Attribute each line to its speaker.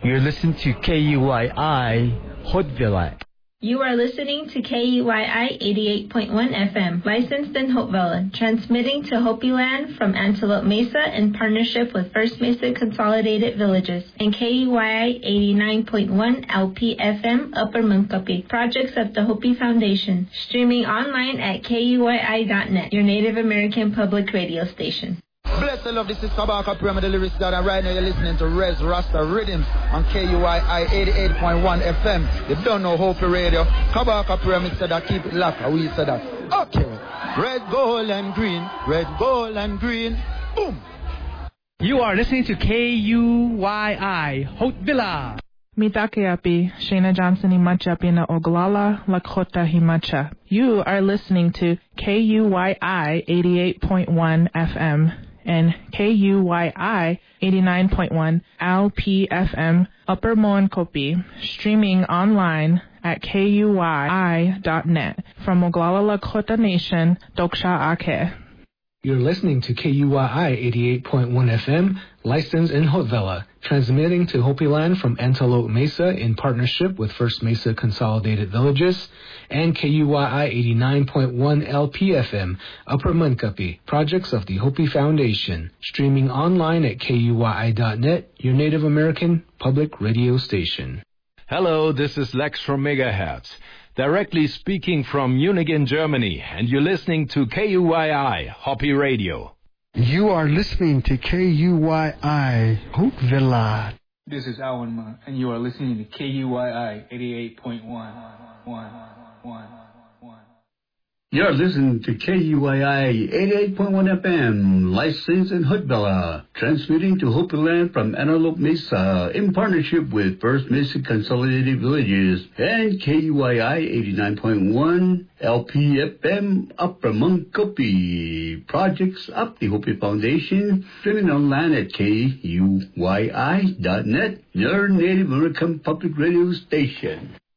Speaker 1: You're listening to KUYI Haute-Villa.
Speaker 2: You are listening to KUYI 88.1 FM, licensed in Haute-Villa, transmitting to Hopi Land from Antelope Mesa in partnership with First Mesa Consolidated Villages, and KUYI 89.1 LP FM, Upper Munkapi, projects of the Hopi Foundation, streaming online at KUYI.net, your Native American public radio station.
Speaker 3: Bless the love, this is Kabaka Pyramid, the lyrics God, and right now you're listening to Rez Rasta Rhythms on KUYI 88.1 FM. You don't know Hopi Radio. Kabaka Pyramid said that, keep it locked, and we said that. Okay. Red, gold, and green. Red, gold, and green. Boom.
Speaker 1: You are listening to KUYI Haute-Villa.
Speaker 4: Mitakeapi, Shana Johnson Imacha Pina Oglala, Lakota Himacha. You are listening to KUYI 88.1 FM and KUYI 89.1 LPFM Upper Moenkopi, streaming online at KUYI.net from Oglala Lakota Nation, Doksha Ake.
Speaker 5: You're listening to KUYI 88.1 FM, licensed in Haute-Villa, transmitting to Hopi Land from Antelope Mesa in partnership with First Mesa Consolidated Villages, and KUYI 89.1 LPFM, Upper Munkapi, projects of the Hopi Foundation, streaming online at KUYI.net, your Native American public radio station.
Speaker 6: Hello, this is Lex from Megahertz, directly speaking from Munich in Germany, and you're listening to KUYI Hopi Radio.
Speaker 7: You are listening to KUYI Haute-Villa.
Speaker 8: This is Awan, and you are listening to KUYI 88.1.
Speaker 9: You're listening to KUYI 88.1 FM, licensed in Haute-Villa, transmitting to Hopi Land from Antelope Mesa in partnership with First Mesa Consolidated Villages and KUYI 89.1 LPFM Upper Munkapi, projects of the Hopi Foundation, streaming online at KUYI.net, your Native American public radio station.